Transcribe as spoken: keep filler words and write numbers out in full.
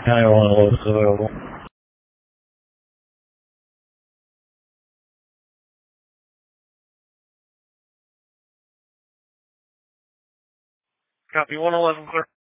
County one eleven is available. Copy one eleven, clear.